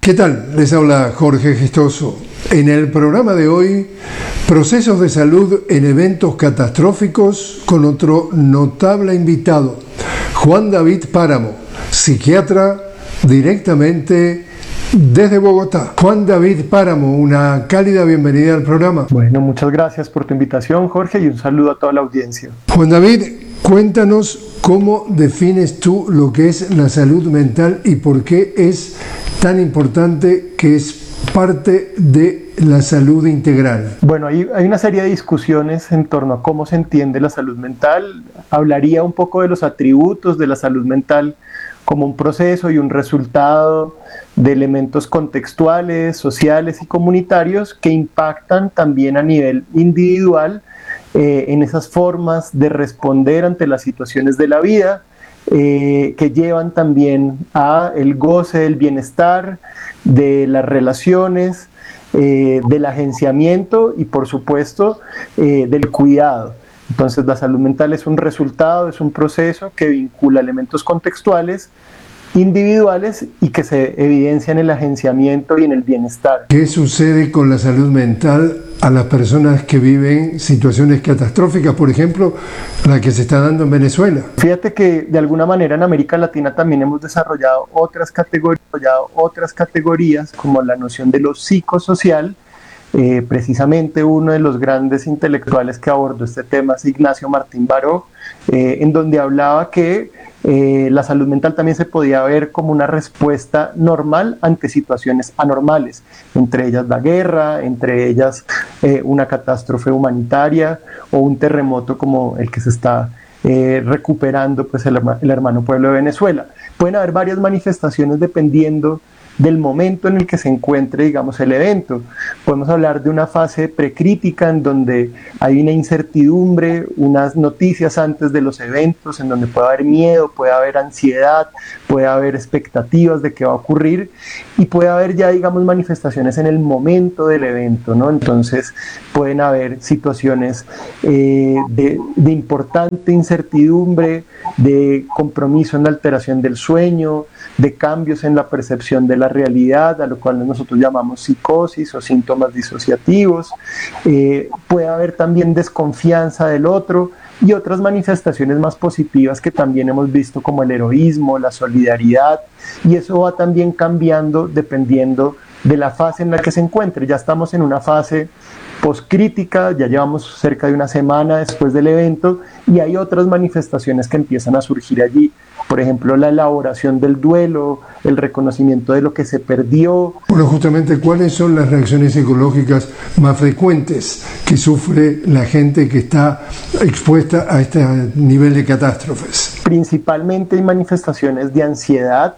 ¿Qué tal? Les habla Jorge Gestoso. En el programa de hoy, procesos de salud en eventos catastróficos con otro notable invitado, Juan David Páramo, psiquiatra directamente desde Bogotá. Juan David Páramo, una cálida bienvenida al programa. Bueno, muchas gracias por tu invitación, Jorge, y un saludo a toda la audiencia. Juan David, cuéntanos cómo defines tú lo que es la salud mental y por qué es tan importante que es parte de la salud integral. Bueno, hay una serie de discusiones en torno a cómo se entiende la salud mental. Hablaría un poco de los atributos de la salud mental como un proceso y un resultado de elementos contextuales, sociales y comunitarios que impactan también a nivel individual en esas formas de responder ante las situaciones de la vida, que llevan también a el goce del bienestar, de las relaciones, del agenciamiento y por supuesto del cuidado. Entonces la salud mental es un resultado, es un proceso que vincula elementos contextuales, individuales y que se evidencian en el agenciamiento y en el bienestar. ¿Qué sucede con la salud mental a las personas que viven situaciones catastróficas, por ejemplo, la que se está dando en Venezuela? Fíjate que de alguna manera en América Latina también hemos desarrollado otras categorías como la noción de lo psicosocial. Precisamente uno de los grandes intelectuales que abordó este tema es Ignacio Martín Baró, en donde hablaba que la salud mental también se podía ver como una respuesta normal ante situaciones anormales, entre ellas la guerra, entre ellas una catástrofe humanitaria o un terremoto como el que se está recuperando pues el hermano pueblo de Venezuela. Pueden haber varias manifestaciones dependiendo del momento en el que se encuentre, digamos, el evento. Podemos hablar de una fase precrítica en donde hay una incertidumbre, unas noticias antes de los eventos, en donde puede haber miedo, puede haber ansiedad, puede haber expectativas de qué va a ocurrir y puede haber ya, digamos, manifestaciones en el momento del evento, ¿no? Entonces pueden haber situaciones de importante incertidumbre, de compromiso en la alteración del sueño, de cambios en la percepción de la realidad, a lo cual nosotros llamamos psicosis o síntomas disociativos. Puede haber también desconfianza del otro y otras manifestaciones más positivas que también hemos visto como el heroísmo, la solidaridad, y eso va también cambiando dependiendo de la fase en la que se encuentre. Ya estamos en una fase poscrítica, ya llevamos cerca de una semana después del evento y hay otras manifestaciones que empiezan a surgir allí. Por ejemplo, la elaboración del duelo, el reconocimiento de lo que se perdió. Bueno, justamente, ¿cuáles son las reacciones psicológicas más frecuentes que sufre la gente que está expuesta a este nivel de catástrofes? Principalmente hay manifestaciones de ansiedad,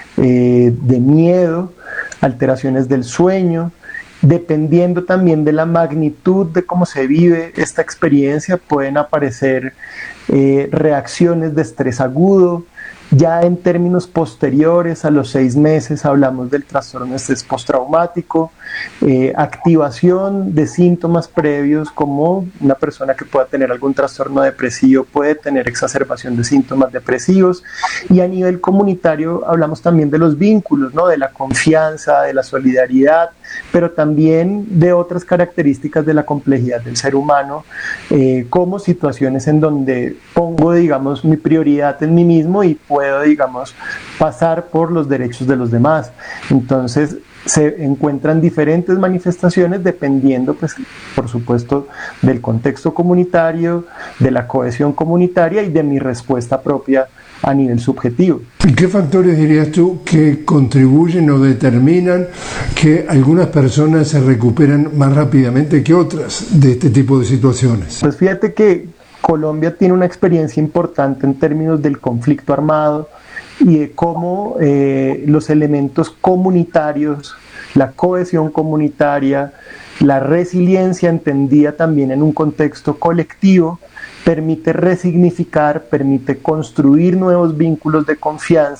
de miedo, alteraciones del sueño. Dependiendo también de la magnitud de cómo se vive esta experiencia, pueden aparecer reacciones de estrés agudo. Ya en términos posteriores a los 6 meses hablamos del trastorno de estrés postraumático, activación de síntomas previos como una persona que pueda tener algún trastorno depresivo puede tener exacerbación de síntomas depresivos, y a nivel comunitario hablamos también de los vínculos, ¿no? De la confianza, de la solidaridad, pero también de otras características de la complejidad del ser humano, como situaciones en donde pongo, digamos, mi prioridad en mí mismo y puedo, digamos, pasar por los derechos de los demás. Entonces se encuentran diferentes manifestaciones dependiendo, pues, por supuesto, del contexto comunitario, de la cohesión comunitaria y de mi respuesta propia a nivel subjetivo. ¿Y qué factores dirías tú que contribuyen o determinan que algunas personas se recuperan más rápidamente que otras de este tipo de situaciones? Pues fíjate que Colombia tiene una experiencia importante en términos del conflicto armado y de cómo los elementos comunitarios, la cohesión comunitaria, la resiliencia entendida también en un contexto colectivo, permite resignificar, permite construir nuevos vínculos de confianza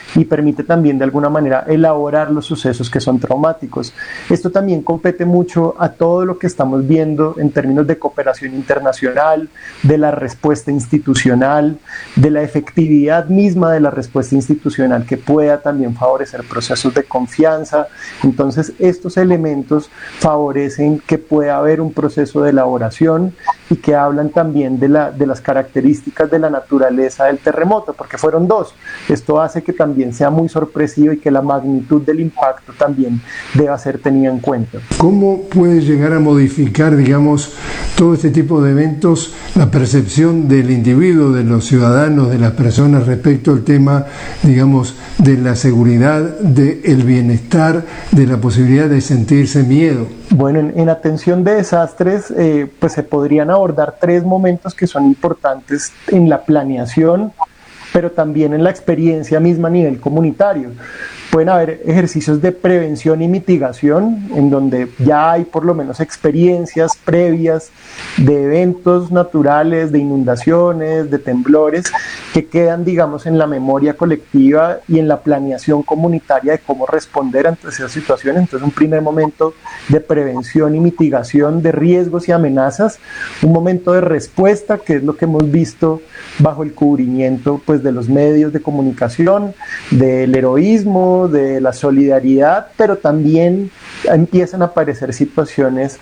y permite también de alguna manera elaborar los sucesos que son traumáticos. Esto también compete mucho a todo lo que estamos viendo en términos de cooperación internacional, de la respuesta institucional, de la efectividad misma de la respuesta institucional que pueda también favorecer procesos de confianza. Entonces, estos elementos favorecen que pueda haber un proceso de elaboración y que hablan también de las características de la naturaleza del terremoto, porque fueron dos. Esto hace que también sea muy sorpresivo y que la magnitud del impacto también deba ser tenida en cuenta. ¿Cómo puede llegar a modificar, digamos, todo este tipo de eventos, la percepción del individuo, de los ciudadanos, de las personas respecto al tema, digamos, de la seguridad, del bienestar, de la posibilidad de sentirse miedo? Bueno, en atención de desastres, pues se podrían abordar 3 momentos que son importantes en la planeación, pero también en la experiencia misma a nivel comunitario. Pueden haber ejercicios de prevención y mitigación, en donde ya hay por lo menos experiencias previas de eventos naturales, de inundaciones, de temblores, que quedan, digamos, en la memoria colectiva y en la planeación comunitaria de cómo responder ante esas situaciones. Entonces, un primer momento de prevención y mitigación de riesgos y amenazas, un momento de respuesta, que es lo que hemos visto bajo el cubrimiento, pues, de los medios de comunicación, del heroísmo, de la solidaridad, pero también empiezan a aparecer situaciones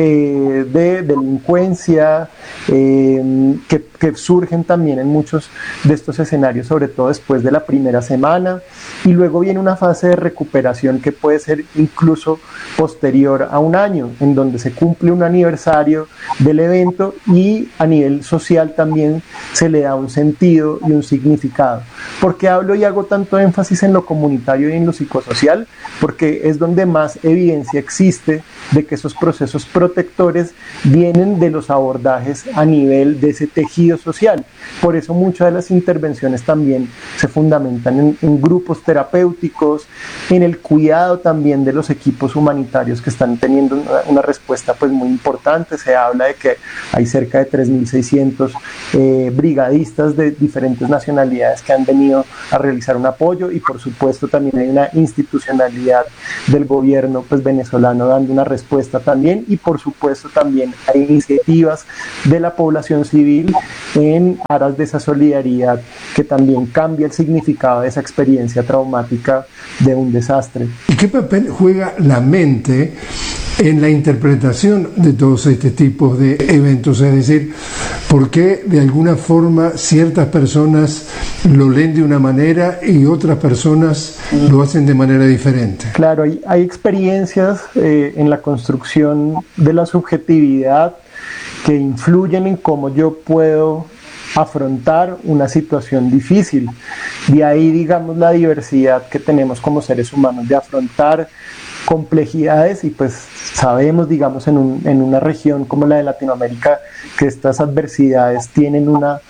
de delincuencia que surgen también en muchos de estos escenarios, sobre todo después de la primera semana, y luego viene una fase de recuperación que puede ser incluso posterior a un año, en donde se cumple un aniversario del evento y a nivel social también se le da un sentido y un significado. ¿Por qué hablo y hago tanto énfasis en lo comunitario y en lo psicosocial? Porque es donde más evidencia existe de que esos procesos protectores vienen de los abordajes a nivel de ese tejido social. Por eso muchas de las intervenciones también se fundamentan en grupos terapéuticos, en el cuidado también de los equipos humanitarios que están teniendo una respuesta pues muy importante. Se habla de que hay cerca de 3.600 brigadistas de diferentes nacionalidades que han venido a realizar un apoyo, y por supuesto también hay una institucionalidad del gobierno pues venezolano dando una respuesta también, y por supuesto también hay iniciativas de la población civil en aras de esa solidaridad que también cambia el significado de esa experiencia traumática de un desastre. ¿Y qué papel juega la mente en la interpretación de todos este tipos de eventos? Es decir, ¿por qué de alguna forma ciertas personas lo leen de una manera y otras personas lo hacen de manera diferente? Claro, hay experiencias en la construcción de la subjetividad que influyen en cómo yo puedo afrontar una situación difícil. De ahí, digamos, la diversidad que tenemos como seres humanos de afrontar complejidades, y pues sabemos, digamos, en una región como la de Latinoamérica, que estas adversidades tienen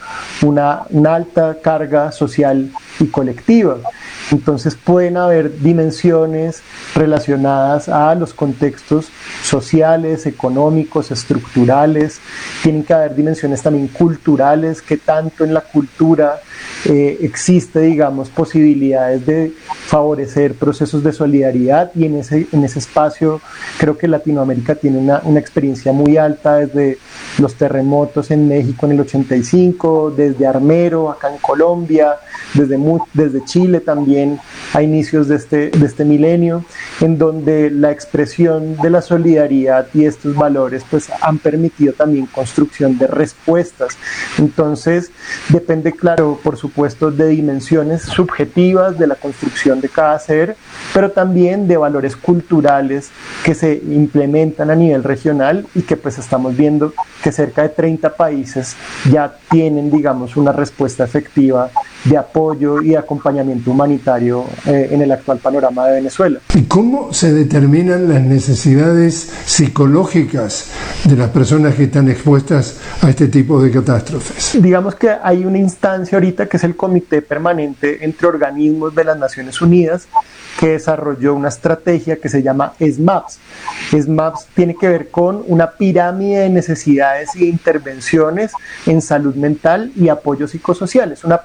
una alta carga social y colectiva. Entonces pueden haber dimensiones relacionadas a los contextos sociales, económicos, estructurales. Tienen que haber dimensiones también culturales, que tanto en la cultura existe, digamos, posibilidades de favorecer procesos de solidaridad, y en ese espacio creo que Latinoamérica tiene una experiencia muy alta, desde los terremotos en México en el 85, desde Armero acá en Colombia, desde Chile también a inicios de este milenio, en donde la expresión de la solidaridad y estos valores pues han permitido también construcción de respuestas. Entonces depende, claro, por supuesto, de dimensiones subjetivas de la construcción de cada ser, pero también de valores culturales que se implementan a nivel regional, y que pues estamos viendo que cerca de 30 países ya tienen, digamos, una respuesta efectiva de apoyo y acompañamiento humanitario en el actual panorama de Venezuela. ¿Y cómo se determinan las necesidades psicológicas de las personas que están expuestas a este tipo de catástrofes? Digamos que hay una instancia ahorita que es el Comité Permanente entre Organismos de las Naciones Unidas, que desarrolló una estrategia que se llama SMAPS. SMAPS tiene que ver con una pirámide de necesidades y intervenciones en salud mental y apoyo psicosocial. Es una pirámide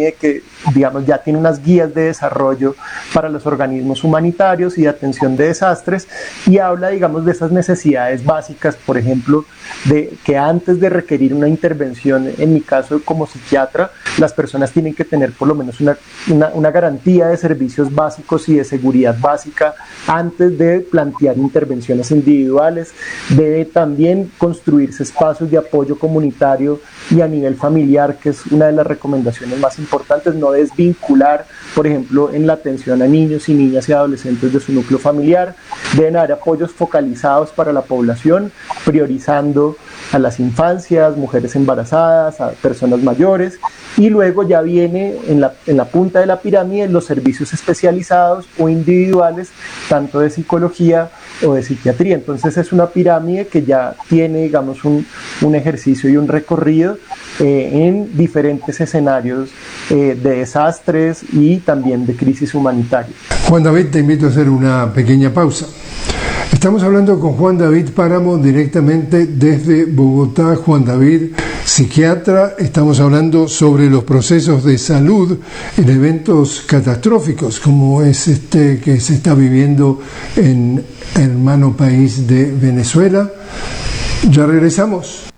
pirámide que, digamos, ya tiene unas guías de desarrollo para los organismos humanitarios y de atención de desastres, y habla, digamos, de esas necesidades básicas, por ejemplo, de que antes de requerir una intervención, en mi caso como psiquiatra, las personas tienen que tener por lo menos una garantía de servicios básicos y de seguridad básica antes de plantear intervenciones individuales. Debe también construirse espacios de apoyo comunitario y a nivel familiar, que es una de las recomendaciones más importantes, no desvincular, por ejemplo, en la atención a niños y niñas y adolescentes de su núcleo familiar. Deben haber apoyos focalizados para la población, priorizando a las infancias, mujeres embarazadas, a personas mayores, y luego ya viene en la punta de la pirámide los servicios especializados o individuales, tanto de psicología o de psiquiatría. Entonces es una pirámide que ya tiene, digamos, un ejercicio y un recorrido en diferentes escenarios de desastres y también de crisis humanitaria. Juan David, te invito a hacer una pequeña pausa. Estamos hablando con Juan David Páramo directamente desde Bogotá. Juan David, psiquiatra, estamos hablando sobre los procesos de salud en eventos catastróficos, como es este que se está viviendo en el hermano país de Venezuela. Ya regresamos.